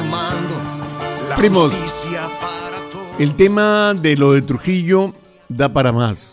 Primos, el tema de lo de Trujillo da para más.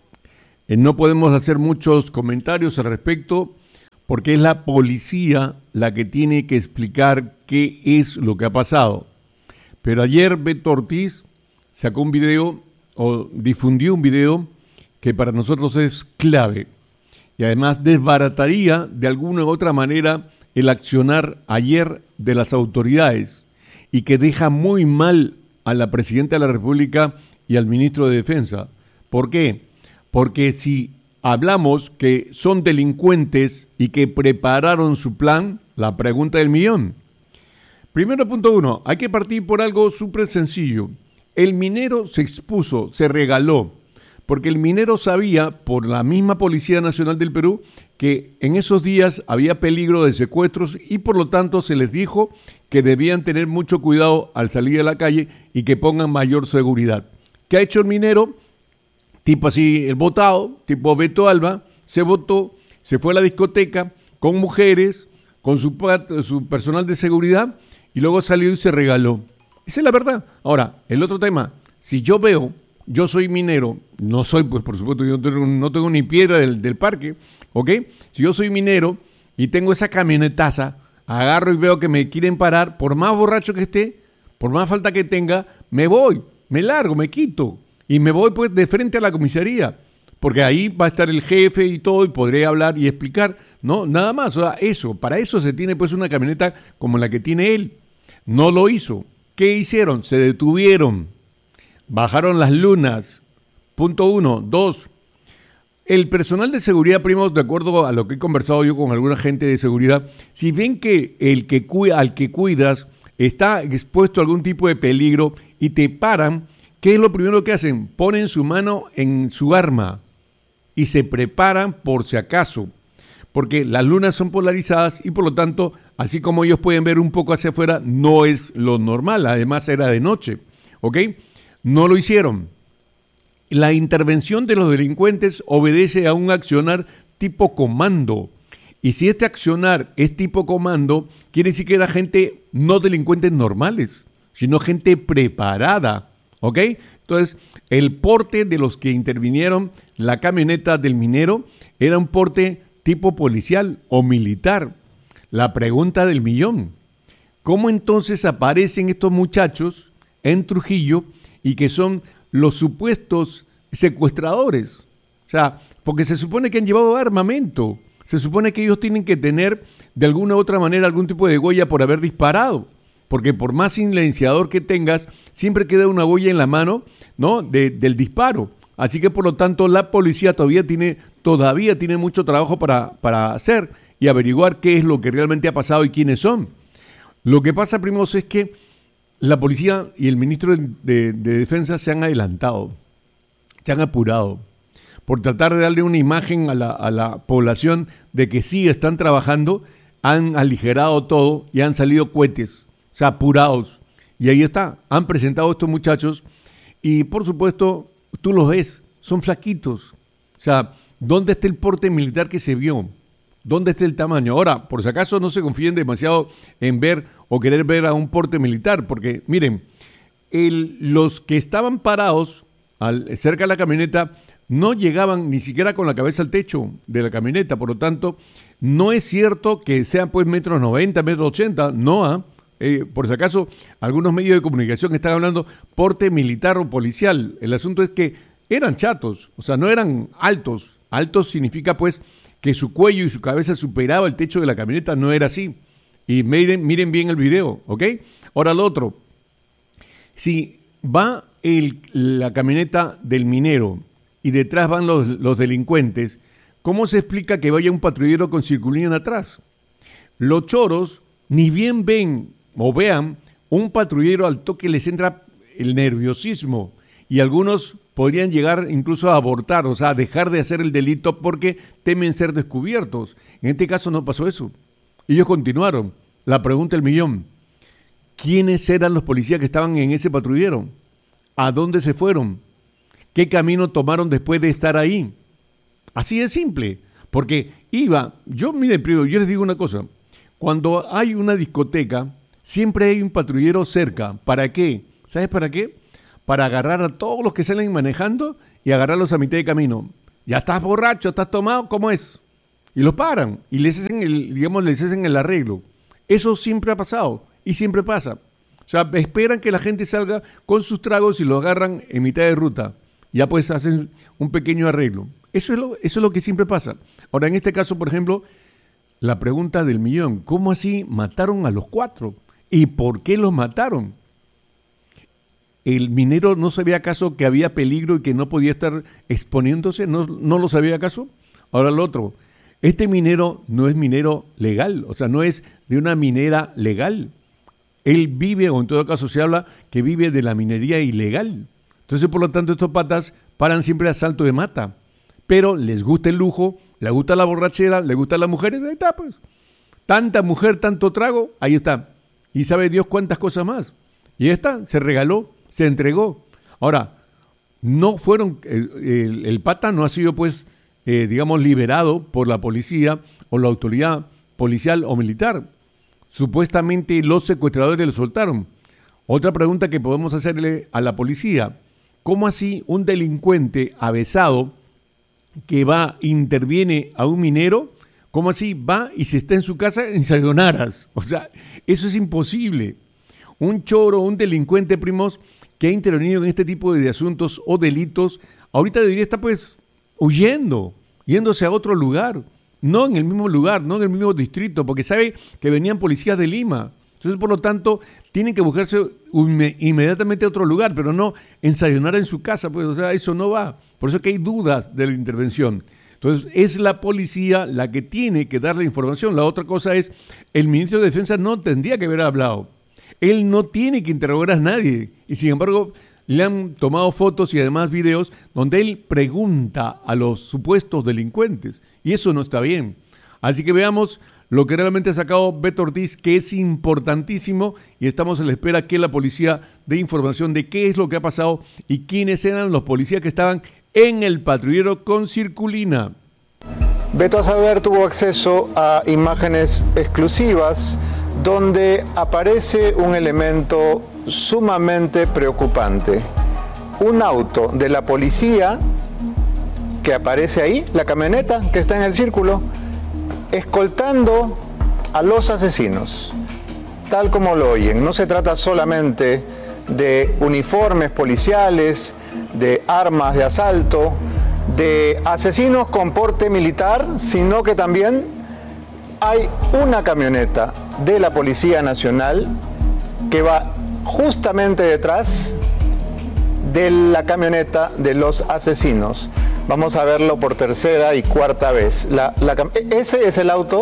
No podemos hacer muchos comentarios al respecto porque es la policía la que tiene que explicar qué es lo que ha pasado. Pero ayer Beto Ortiz sacó un video o difundió un video que para nosotros es clave y además desbarataría de alguna u otra manera el accionar ayer de las autoridades y que deja muy mal a la Presidenta de la República y al Ministro de Defensa. ¿Por qué? Porque si hablamos que son delincuentes y que prepararon su plan, la pregunta del millón. Primero, punto uno, hay que partir por algo súper sencillo. El minero se expuso, se regaló, porque el minero sabía, por la misma Policía Nacional del Perú, que en esos días había peligro de secuestros y por lo tanto se les dijo que debían tener mucho cuidado al salir a la calle y que pongan mayor seguridad. ¿Qué ha hecho el minero? Tipo así, el votado, tipo Beto Alba, se votó, se fue a la discoteca con mujeres, con su personal de seguridad y luego salió y se regaló. Esa es la verdad. Ahora, el otro tema, si yo veo, yo soy minero, no soy, pues por supuesto, yo no tengo ni piedra del parque, ¿ok? Si yo soy minero y tengo esa camionetaza, agarro y veo que me quieren parar, por más borracho que esté, por más falta que tenga, me voy, me largo, me quito y me voy pues de frente a la comisaría, porque ahí va a estar el jefe y todo y podré hablar y explicar, ¿no? Nada más, o sea, eso, para eso se tiene pues una camioneta como la que tiene él. No lo hizo. ¿Qué hicieron? Se detuvieron. Bajaron las lunas. Punto uno. Dos, el personal de seguridad, primos, de acuerdo a lo que he conversado yo con alguna gente de seguridad, si ven que al que cuidas está expuesto a algún tipo de peligro y te paran, ¿qué es lo primero que hacen? Ponen su mano en su arma y se preparan por si acaso, porque las lunas son polarizadas y por lo tanto, así como ellos pueden ver un poco hacia afuera, no es lo normal, además era de noche, ¿ok? No lo hicieron. La intervención de los delincuentes obedece a un accionar tipo comando. Y si este accionar es tipo comando, quiere decir que era gente no delincuentes normales, sino gente preparada, ¿ok? Entonces, el porte de los que intervinieron, la camioneta del minero, era un porte tipo policial o militar. La pregunta del millón, ¿cómo entonces aparecen estos muchachos en Trujillo y que son los supuestos secuestradores? O sea, porque se supone que han llevado armamento, se supone que ellos tienen que tener de alguna u otra manera algún tipo de huella por haber disparado, porque por más silenciador que tengas, siempre queda una huella en la mano, ¿no? Del disparo. Así que por lo tanto la policía todavía tiene mucho trabajo para hacer y averiguar qué es lo que realmente ha pasado y quiénes son. Lo que pasa, primos, es que la policía y el ministro de Defensa se han adelantado, se han apurado por tratar de darle una imagen a la población de que sí están trabajando, han aligerado todo y han salido cohetes, o sea, apurados. Y ahí está, han presentado a estos muchachos y por supuesto tú los ves, son flaquitos. O sea, ¿dónde está el porte militar que se vio? ¿Dónde está el tamaño? Ahora, por si acaso no se confíen demasiado en ver o querer ver a un porte militar, porque miren, los que estaban parados cerca de la camioneta no llegaban ni siquiera con la cabeza al techo de la camioneta, por lo tanto, no es cierto que sean pues metros 90, metros 80, no, por si acaso algunos medios de comunicación están hablando porte militar o policial. El asunto es que eran chatos, o sea, no eran altos. Altos significa pues que su cuello y su cabeza superaba el techo de la camioneta, no era así. Y miren bien el video, ¿ok? Ahora lo otro, si va la camioneta del minero y detrás van los delincuentes, ¿cómo se explica que vaya un patrullero con circulín atrás? Los choros ni bien ven o vean un patrullero, al toque les entra el nerviosismo y algunos podrían llegar incluso a abortar, o sea, a dejar de hacer el delito porque temen ser descubiertos. En este caso no pasó eso. Ellos continuaron. La pregunta del millón, ¿quiénes eran los policías que estaban en ese patrullero? ¿A dónde se fueron? ¿Qué camino tomaron después de estar ahí? Así de simple, porque miren, yo les digo una cosa, cuando hay una discoteca, siempre hay un patrullero cerca. ¿Para qué? ¿Sabes para qué? Para agarrar a todos los que salen manejando y agarrarlos a mitad de camino. Ya estás borracho, estás tomado, ¿cómo es? Y los paran y les hacen el arreglo. Eso siempre ha pasado y siempre pasa. O sea, esperan que la gente salga con sus tragos y los agarran en mitad de ruta. Ya pues hacen un pequeño arreglo. Eso es lo que siempre pasa. Ahora, en este caso, por ejemplo, la pregunta del millón. ¿Cómo así mataron a los 4? ¿Y por qué los mataron? ¿El minero no sabía acaso que había peligro y que no podía estar exponiéndose? ¿No lo sabía acaso? Ahora lo otro. Este minero no es minero legal. O sea, no es de una minera legal. Él vive, o en todo caso se habla, que vive de la minería ilegal. Entonces, por lo tanto, estos patas paran siempre a salto de mata. Pero les gusta el lujo, les gusta la borrachera, les gustan las mujeres, ahí está pues. Tanta mujer, tanto trago, ahí está. Y sabe Dios cuántas cosas más. Y ahí está, se regaló, se entregó. Ahora, no fueron, el pata no ha sido pues, liberado por la policía o la autoridad policial o militar. Supuestamente los secuestradores lo soltaron. Otra pregunta que podemos hacerle a la policía. ¿Cómo así un delincuente avesado que interviene a un minero, cómo así va y se está en su casa en sayonaras? O sea, eso es imposible. Un choro, un delincuente, primos, que ha intervenido en este tipo de asuntos o delitos, ahorita debería estar pues huyendo, yéndose a otro lugar, no en el mismo lugar, no en el mismo distrito, porque sabe que venían policías de Lima. Entonces, por lo tanto, tienen que buscarse inmediatamente a otro lugar, pero no ensayar en su casa, pues, o sea, eso no va. Por eso es que hay dudas de la intervención. Entonces, es la policía la que tiene que dar la información. La otra cosa es, el ministro de Defensa no tendría que haber hablado. Él no tiene que interrogar a nadie. Y sin embargo, le han tomado fotos y además videos donde él pregunta a los supuestos delincuentes. Y eso no está bien. Así que veamos lo que realmente ha sacado Beto Ortiz, que es importantísimo, y estamos a la espera que la policía dé información de qué es lo que ha pasado y quiénes eran los policías que estaban en el patrullero con Circulina. Beto a saber tuvo acceso a imágenes exclusivas donde aparece un elemento sumamente preocupante. Un auto de la policía que aparece ahí, la camioneta que está en el círculo, escoltando a los asesinos, tal como lo oyen. No se trata solamente de uniformes policiales, de armas de asalto, de asesinos con porte militar, sino que también hay una camioneta de la Policía Nacional que va justamente detrás de la camioneta de los asesinos. Vamos a verlo por tercera y cuarta vez. Ese es el auto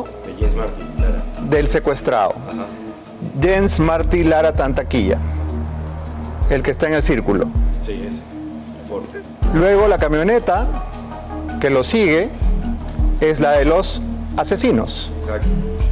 del secuestrado. Ajá. Jens Martí Lara Tantaquilla, el que está en el círculo. Sí, ese. Luego la camioneta que lo sigue es la de los asesinos. Exacto.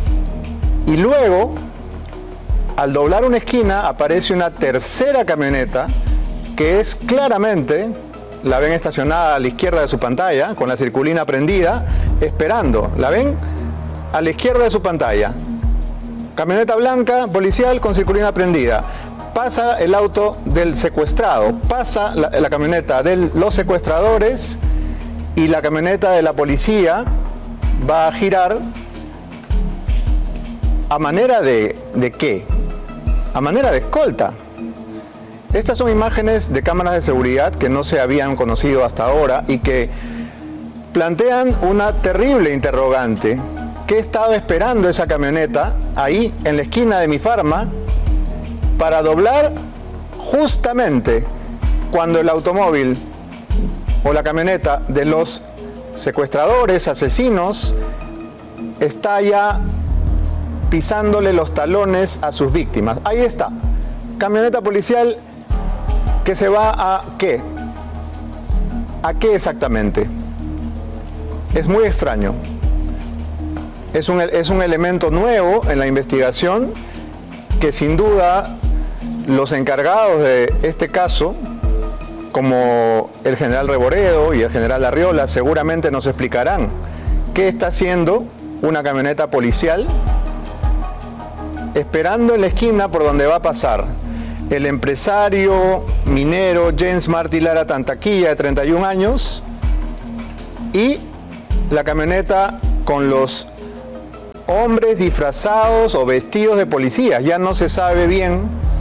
Y luego, al doblar una esquina, aparece una tercera camioneta que es claramente, la ven estacionada a la izquierda de su pantalla, con la circulina prendida, esperando. ¿La ven? A la izquierda de su pantalla. Camioneta blanca, policial, con circulina prendida. Pasa el auto del secuestrado, pasa la camioneta de los secuestradores y la camioneta de la policía va a girar a manera ¿de qué? A manera de escolta. Estas son imágenes de cámaras de seguridad que no se habían conocido hasta ahora y que plantean una terrible interrogante. ¿Qué estaba esperando esa camioneta ahí en la esquina de Mi Farma para doblar justamente cuando el automóvil o la camioneta de los secuestradores, asesinos, está ya pisándole los talones a sus víctimas? Ahí está, camioneta policial que se va a ¿qué? ¿A qué exactamente? Es muy extraño. Es un elemento nuevo en la investigación que sin duda los encargados de este caso, como el general Reboredo y el general Arriola, seguramente nos explicarán qué está haciendo una camioneta policial esperando en la esquina por donde va a pasar el empresario minero Jens Martí Lara Tantaquilla, de 31 años, y la camioneta con los hombres disfrazados o vestidos de policías. Ya no se sabe bien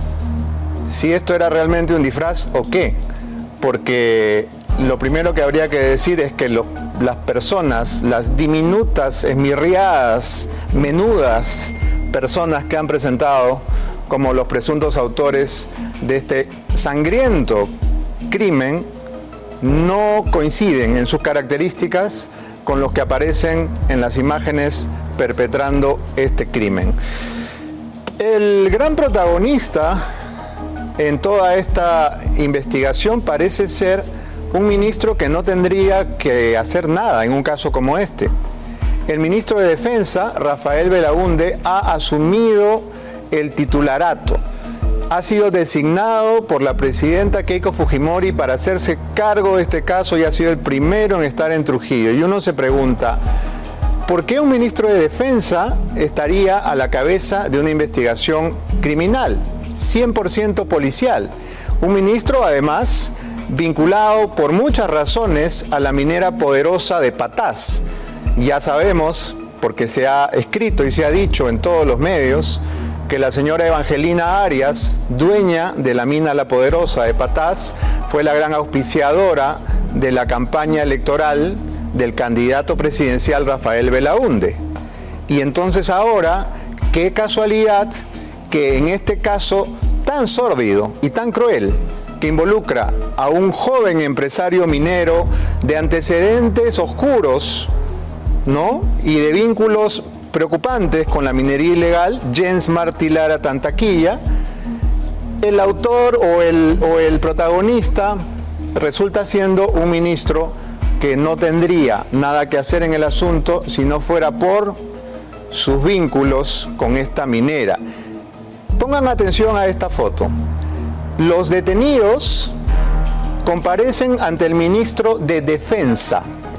si esto era realmente un disfraz o qué, porque lo primero que habría que decir es que las personas, las diminutas, esmirriadas, menudas personas que han presentado como los presuntos autores de este sangriento crimen, no coinciden en sus características con los que aparecen en las imágenes perpetrando este crimen. El gran protagonista en toda esta investigación parece ser un ministro que no tendría que hacer nada en un caso como este. El ministro de Defensa, Rafael Belaúnde, ha asumido el titularato. Ha sido designado por la presidenta Keiko Fujimori para hacerse cargo de este caso y ha sido el primero en estar en Trujillo. Y uno se pregunta, ¿por qué un ministro de Defensa estaría a la cabeza de una investigación criminal, 100% policial? Un ministro, además, vinculado por muchas razones a la minera poderosa de Patás. Ya sabemos, porque se ha escrito y se ha dicho en todos los medios, que la señora Evangelina Arias, dueña de la mina La Poderosa de Patás, fue la gran auspiciadora de la campaña electoral del candidato presidencial Rafael Belaúnde. Y entonces ahora, qué casualidad que en este caso tan sórdido y tan cruel, que involucra a un joven empresario minero de antecedentes oscuros, ¿no?, y de vínculos preocupantes con la minería ilegal, Jens Martí Lara Tantaquilla, el autor o el protagonista resulta siendo un ministro que no tendría nada que hacer en el asunto si no fuera por sus vínculos con esta minera. Pongan atención a esta foto. Los detenidos comparecen ante el ministro de Defensa.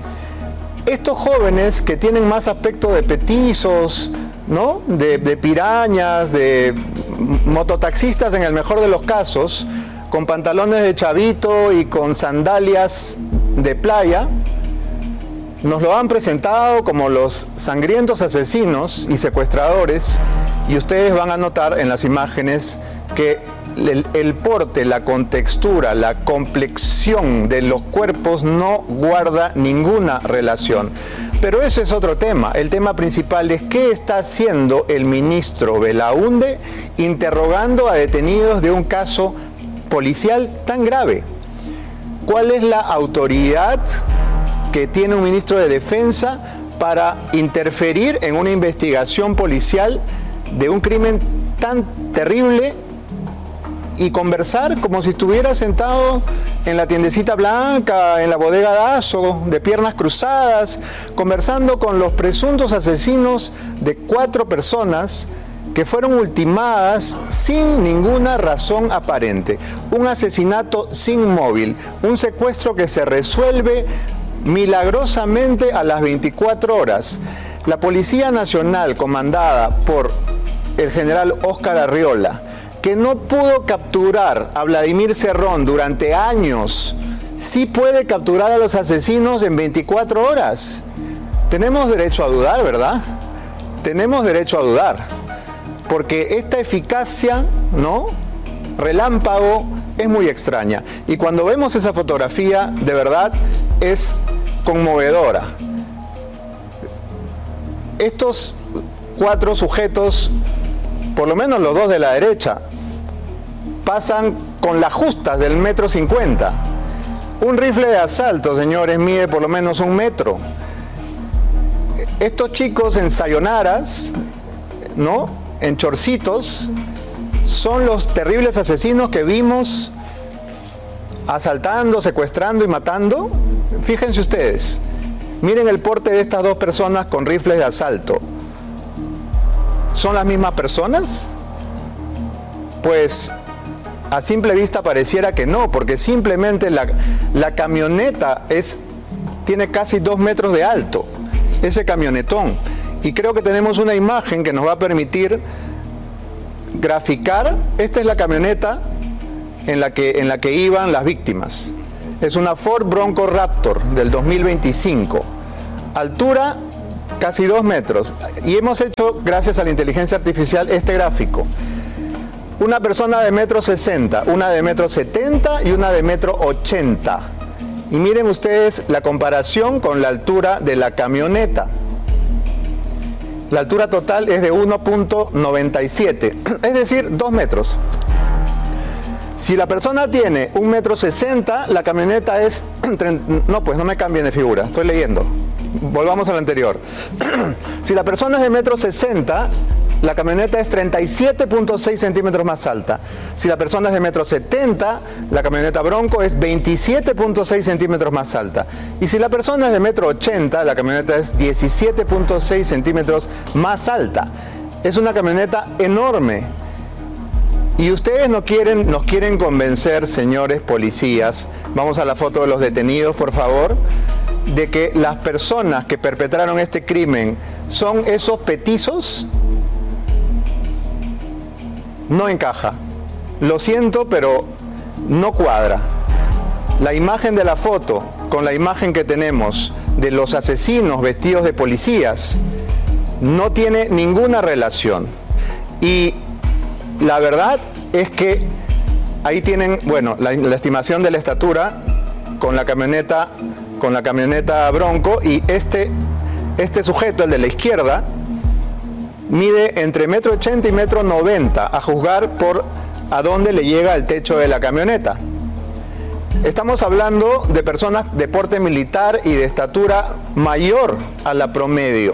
Estos jóvenes que tienen más aspecto de petizos, ¿no?, de pirañas, de mototaxistas en el mejor de los casos, con pantalones de chavito y con sandalias de playa, nos lo han presentado como los sangrientos asesinos y secuestradores, y ustedes van a notar en las imágenes que el porte, la contextura, la complexión de los cuerpos no guarda ninguna relación. Pero ese es otro tema. El tema principal es qué está haciendo el ministro Belaúnde interrogando a detenidos de un caso policial tan grave. ¿Cuál es la autoridad que tiene un ministro de Defensa para interferir en una investigación policial de un crimen tan terrible y conversar como si estuviera sentado en la tiendecita blanca, en la bodega Dazo, de piernas cruzadas, conversando con los presuntos asesinos de 4 personas que fueron ultimadas sin ninguna razón aparente? Un asesinato sin móvil, un secuestro que se resuelve milagrosamente a las 24 horas. La Policía Nacional, comandada por el general Óscar Arriola, que no pudo capturar a Vladimir Cerrón durante años, sí puede capturar a los asesinos en 24 horas. Tenemos derecho a dudar, ¿verdad? Tenemos derecho a dudar, porque esta eficacia, ¿no?, relámpago, es muy extraña. Y cuando vemos esa fotografía, de verdad, es conmovedora. Estos 4 sujetos, por lo menos los 2 de la derecha, pasan con las justas del 1,50 m. Un rifle de asalto, señores, mide por lo menos 1 metro. Estos chicos en sayonaras, ¿no?, en chorcitos, son los terribles asesinos que vimos asaltando, secuestrando y matando. Fíjense ustedes, miren el porte de estas 2 personas con rifles de asalto. ¿Son las mismas personas? Pues a simple vista pareciera que no, porque simplemente la camioneta tiene casi 2 metros de alto, ese camionetón. Y creo que tenemos una imagen que nos va a permitir graficar, esta es la camioneta en la que iban las víctimas. Es una Ford Bronco Raptor del 2025. Altura casi 2 metros. Y hemos hecho, gracias a la inteligencia artificial, este gráfico. Una persona de 1,60 m, una de 1,70 m y una de 1,80 m. Y miren ustedes la comparación con la altura de la camioneta. La altura total es de 1,97 m, es decir, 2 metros. Si la persona tiene 1,60 m, la camioneta es... No, pues no me cambien de figura, estoy leyendo. Volvamos a lo anterior. Si la persona es de 1,60 m, la camioneta es 37.6 centímetros más alta. Si la persona es de 1,70 m, la camioneta Bronco es 27.6 centímetros más alta. Y si la persona es de 1,80 m, la camioneta es 17.6 centímetros más alta. Es una camioneta enorme. Y ustedes nos quieren convencer, señores policías, vamos a la foto de los detenidos, por favor, de que las personas que perpetraron este crimen son esos petizos. No encaja. Lo siento, pero no cuadra. La imagen de la foto con la imagen que tenemos de los asesinos vestidos de policías no tiene ninguna relación. Y la verdad es que ahí tienen, bueno, la estimación de la estatura con la camioneta Bronco, y este sujeto, el de la izquierda, mide entre 1,80 m y 1,90 m, a juzgar por a dónde le llega el techo de la camioneta. Estamos hablando de personas de porte militar y de estatura mayor a la promedio.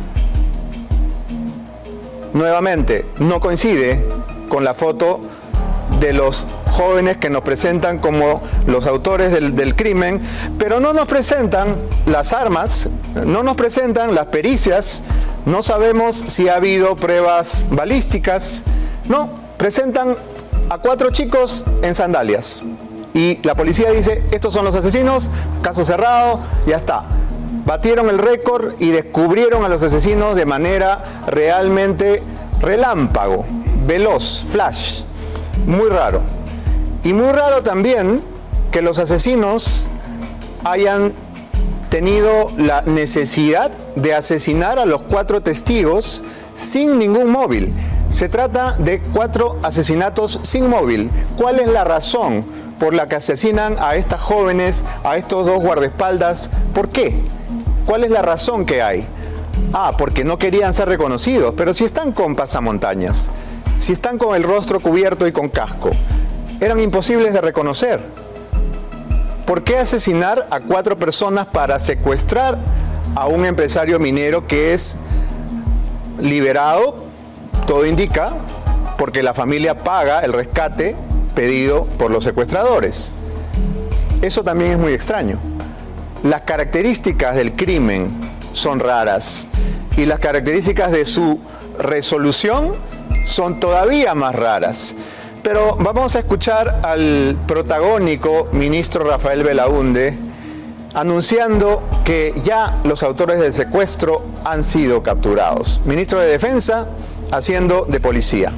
Nuevamente, no coincide con la foto de los jóvenes que nos presentan como los autores del crimen, pero no nos presentan las armas, no nos presentan las pericias, no sabemos si ha habido pruebas balísticas, no, presentan a 4 chicos en sandalias. Y la policía dice, estos son los asesinos, caso cerrado, ya está. Batieron el récord y descubrieron a los asesinos de manera realmente relámpago, veloz, flash. Muy raro. Y muy raro también que los asesinos hayan tenido la necesidad de asesinar a los 4 testigos sin ningún móvil. Se trata de 4 asesinatos sin móvil. ¿Cuál es la razón por la que asesinan a estas jóvenes, a estos 2 guardaespaldas? ¿Por qué? ¿Cuál es la razón que hay? Porque no querían ser reconocidos. Pero si están con pasamontañas, si están con el rostro cubierto y con casco, eran imposibles de reconocer. ¿Por qué asesinar a 4 personas para secuestrar a un empresario minero que es liberado? Todo indica, porque la familia paga el rescate pedido por los secuestradores. Eso también es muy extraño. Las características del crimen son raras y las características de su resolución son todavía más raras. Pero vamos a escuchar al protagónico ministro Rafael Belaúnde anunciando que ya los autores del secuestro han sido capturados. Ministro de Defensa haciendo de policía.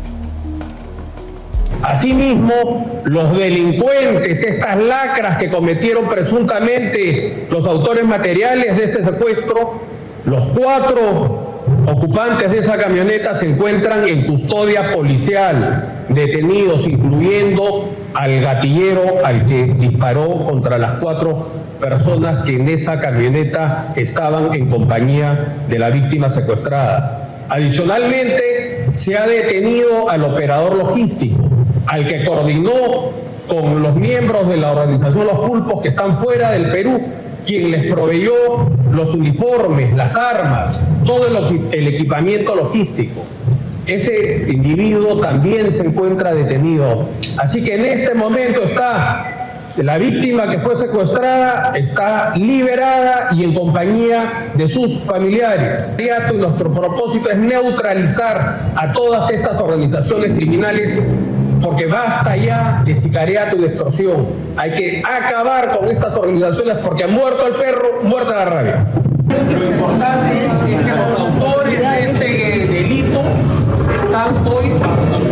Asimismo, los delincuentes, estas lacras que cometieron presuntamente los autores materiales de este secuestro, los 4 ocupantes de esa camioneta se encuentran en custodia policial, detenidos, incluyendo al gatillero al que disparó contra las 4 personas que en esa camioneta estaban en compañía de la víctima secuestrada. Adicionalmente, se ha detenido al operador logístico, al que coordinó con los miembros de la organización Los Pulpos que están fuera del Perú, quien les proveyó los uniformes, las armas, todo el equipamiento logístico. Ese individuo también se encuentra detenido. Así que en este momento la víctima que fue secuestrada está liberada y en compañía de sus familiares. Nuestro propósito es neutralizar a todas estas organizaciones criminales, porque basta ya de sicariato y de extorsión. Hay que acabar con estas organizaciones porque ha muerto el perro, muerta la rabia. Lo importante es que los autores de este delito están hoy bajo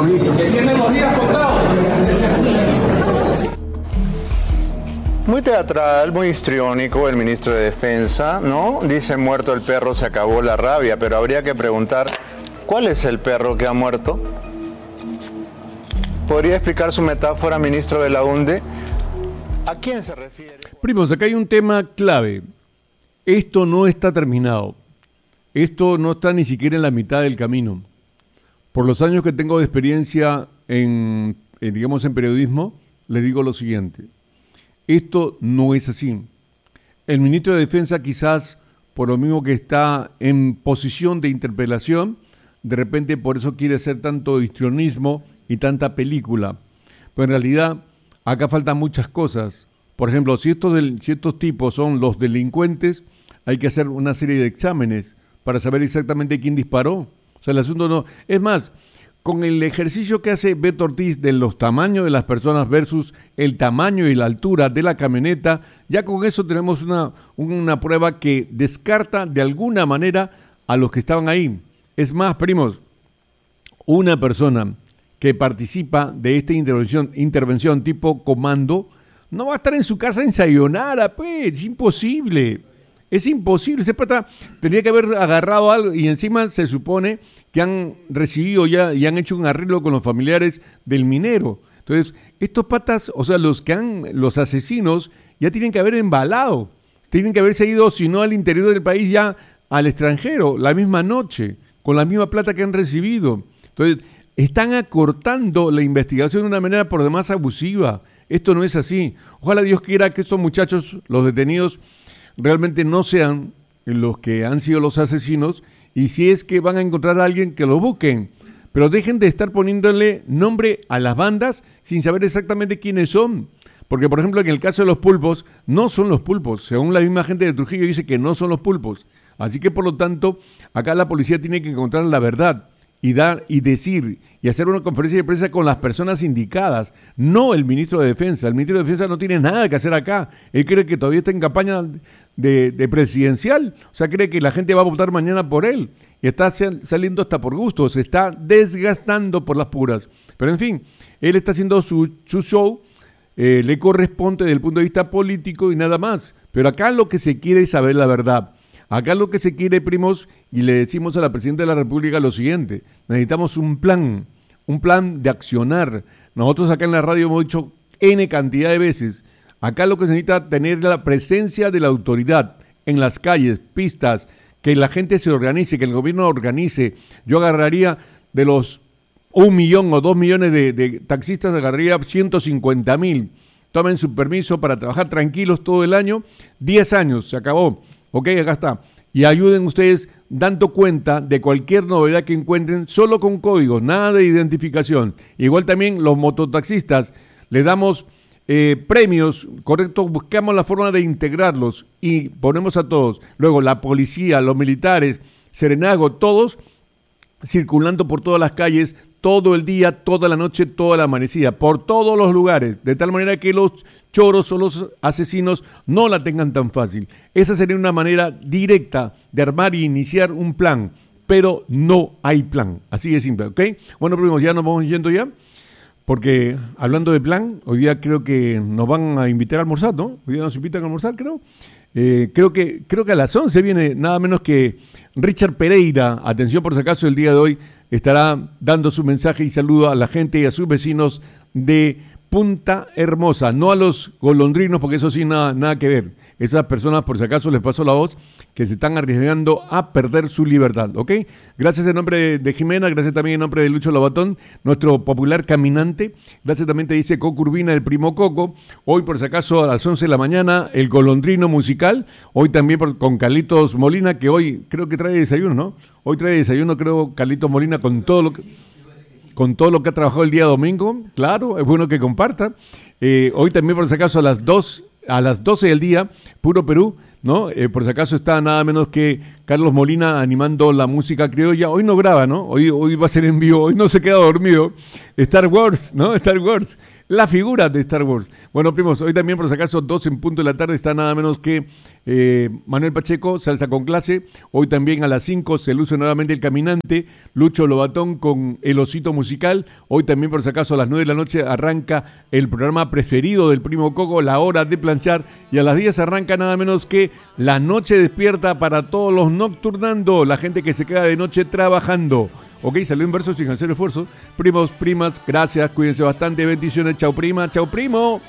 que tienen los días contados. Muy teatral, muy histriónico el ministro de Defensa, ¿no? Dice, muerto el perro, se acabó la rabia, pero habría que preguntar, ¿cuál es el perro que ha muerto? ¿Podría explicar su metáfora, ministro de la UNDE? ¿A quién se refiere? Primos, acá hay un tema clave. Esto no está terminado. Esto no está ni siquiera en la mitad del camino. Por los años que tengo de experiencia en periodismo, les digo lo siguiente. Esto no es así. El ministro de Defensa, quizás por lo mismo que está en posición de interpelación, de repente por eso quiere hacer tanto histrionismo y tanta película. Pero en realidad acá faltan muchas cosas. Por ejemplo, si estos tipos son los delincuentes, hay que hacer una serie de exámenes para saber exactamente quién disparó. O sea, el asunto no... Es más, con el ejercicio que hace Beto Ortiz de los tamaños de las personas versus el tamaño y la altura de la camioneta, ya con eso tenemos una prueba que descarta de alguna manera a los que estaban ahí. Es más, primos, una persona que participa de esta intervención tipo comando, no va a estar en su casa en Sayonara, pues, es imposible. Es imposible, ese pata tendría que haber agarrado algo y encima se supone que han recibido ya y han hecho un arreglo con los familiares del minero. Entonces, estos patas, o sea, los asesinos ya tienen que haber embalado, tienen que haberse ido, si no al interior del país, ya al extranjero, la misma noche, con la misma plata que han recibido. Entonces, están acortando la investigación de una manera por demás abusiva. Esto no es así. Ojalá Dios quiera que estos muchachos, los detenidos, realmente no sean los que han sido los asesinos, y si es que van a encontrar a alguien, que lo busquen, pero dejen de estar poniéndole nombre a las bandas sin saber exactamente quiénes son, porque por ejemplo en el caso de los pulpos, no son los pulpos, según la misma gente de Trujillo dice que no son los pulpos, así que por lo tanto acá la policía tiene que encontrar la verdad y dar y decir y hacer una conferencia de prensa con las personas indicadas, no el ministro de Defensa. El ministro de Defensa no tiene nada que hacer acá. Él cree que todavía está en campaña de presidencial, o sea, cree que la gente va a votar mañana por él y está saliendo hasta por gusto, se está desgastando por las puras. Pero en fin, él está haciendo su show, le corresponde desde el punto de vista político y nada más. Pero acá lo que se quiere es saber la verdad. Acá lo que se quiere, primos, y le decimos a la Presidenta de la República lo siguiente: necesitamos un plan de accionar. Nosotros acá en la radio hemos dicho N cantidad de veces, acá lo que se necesita tener la presencia de la autoridad en las calles, pistas, que la gente se organice, que el gobierno organice. Yo agarraría de los 1 millón o 2 millones de taxistas, agarraría 150,000. Tomen su permiso para trabajar tranquilos todo el año, 10 años, se acabó. Ok, acá está. Y ayuden ustedes dando cuenta de cualquier novedad que encuentren, solo con códigos, nada de identificación. Igual también los mototaxistas, le damos premios, correcto, buscamos la forma de integrarlos y ponemos a todos. Luego la policía, los militares, Serenago, todos circulando por todas las calles, todo el día, toda la noche, toda la amanecida, por todos los lugares, de tal manera que los choros o los asesinos no la tengan tan fácil. Esa sería una manera directa de armar y iniciar un plan, pero no hay plan, así de simple, ¿ok? Bueno, primos, ya nos vamos yendo ya, porque hablando de plan, hoy día creo que nos van a invitar a almorzar, ¿no? Hoy día nos invitan a almorzar, creo. Creo que a las 11 viene nada menos que Richard Pereira, atención por si acaso el día de hoy, estará dando su mensaje y saludo a la gente y a sus vecinos de Punta Hermosa, no a los golondrinos, porque eso sí nada que ver. Esas personas, por si acaso les paso la voz, que se están arriesgando a perder su libertad, ¿ok? Gracias en nombre de Jimena, gracias también en nombre de Lucho Lobatón, nuestro popular caminante. Gracias también te dice Coco Urbina, el primo Coco. Hoy, por si acaso, a las 11 de la mañana, el golondrino musical. Hoy también con Carlitos Molina, que hoy creo que trae desayuno, ¿no? Hoy trae desayuno, creo, Carlitos Molina, con todo lo que ha trabajado el día domingo. Claro, es bueno que comparta. Hoy también, por si acaso, a las 12 del día, Puro Perú, ¿no? Por si acaso está nada menos que Carlos Molina animando la música criolla. Hoy no graba, ¿no? Hoy va a ser en vivo, hoy no se queda dormido. Star Wars, ¿no? Star Wars, la figura de Star Wars. Bueno, primos, hoy también por si acaso 2 en punto de la tarde está nada menos que Manuel Pacheco, Salsa con Clase. Hoy también a las 5 se luce nuevamente El Caminante, Lucho Lobatón con El Osito Musical. Hoy también, por si acaso, a las 9 de la noche arranca el programa preferido del Primo Coco, La Hora de Planchar. Y a las 10 arranca nada menos que La Noche Despierta para todos los nocturnando, la gente que se queda de noche trabajando. Ok, salió en verso sin hacer esfuerzo. Primos, primas, gracias, cuídense bastante, bendiciones, chau prima, chau primo.